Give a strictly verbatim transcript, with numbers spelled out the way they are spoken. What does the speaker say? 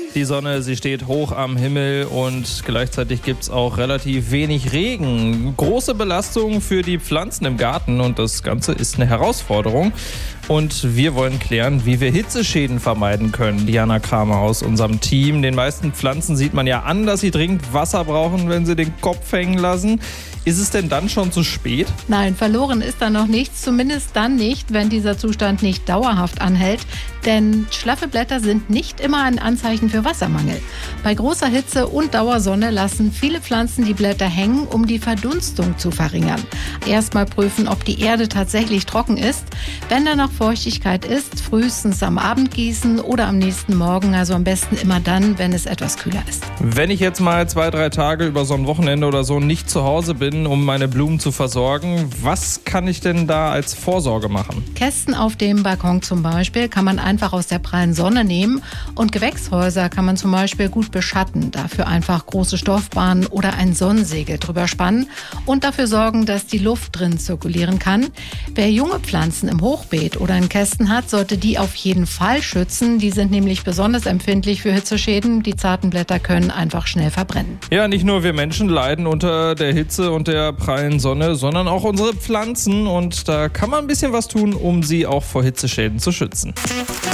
Die Sonne, sie steht hoch am Himmel und gleichzeitig gibt es auch relativ wenig Regen. Große Belastung für die Pflanzen im Garten und das Ganze ist eine Herausforderung. Und wir wollen klären, wie wir Hitzeschäden vermeiden können. Diana Kramer aus unserem Team. Den meisten Pflanzen sieht man ja an, dass sie dringend Wasser brauchen, wenn sie den Kopf hängen lassen. Ist es denn dann schon zu spät? Nein, verloren ist da noch nichts, zumindest dann nicht, wenn dieser Zustand nicht dauerhaft anhält. Denn schlaffe Blätter sind nicht immer ein Anzeichen für Wassermangel. Bei großer Hitze und Dauersonne lassen viele Pflanzen die Blätter hängen, um die Verdunstung zu verringern. Erstmal prüfen, ob die Erde tatsächlich trocken ist. Wenn da noch Feuchtigkeit ist, frühestens am Abend gießen oder am nächsten Morgen, also am besten immer dann, wenn es etwas kühler ist. Wenn ich jetzt mal zwei, drei Tage über so ein Wochenende oder so nicht zu Hause bin, um meine Blumen zu versorgen, was kann ich denn da als Vorsorge machen? Kästen auf dem Balkon zum Beispiel kann man einfach aus der prallen Sonne nehmen und Gewächshäuser kann man zum Beispiel gut beschatten. Dafür einfach große Stoffbahnen oder ein Sonnensegel drüber spannen und dafür sorgen, dass die Luft drin zirkulieren kann. Wer junge Pflanzen im Hochbeet oder in Kästen hat, sollte die auf jeden Fall schützen. Die sind nämlich besonders empfindlich für Hitzeschäden. Die zarten Blätter können einfach schnell verbrennen. Ja, nicht nur wir Menschen leiden unter der Hitze und der prallen Sonne, sondern auch unsere Pflanzen. Und da kann man ein bisschen was tun, um sie auch vor Hitzeschäden zu schützen.